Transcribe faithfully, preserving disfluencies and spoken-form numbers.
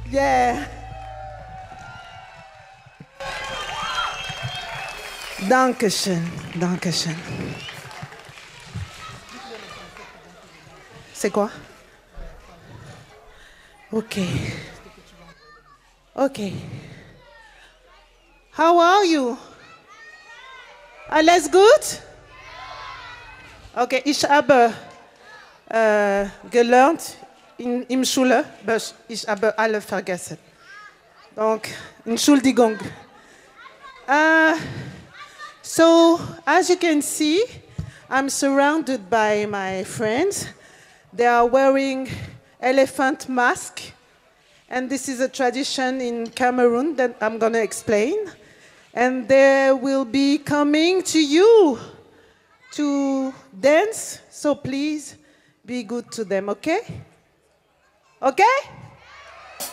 Yeah. Dankeschön, Dankeschön. C'est quoi? Okay. Okay. How are you? Alles gut? Okay, ich habe äh, gelernt in, in Schule, aber ich habe alle vergessen. Donc, Entschuldigung. Uh, so, as you can see, I'm surrounded by my friends. They are wearing elephant mask, and this is a tradition in Cameroon that I'm going to explain. And they will be coming to you to dance, so please be good to them, okay? Okay?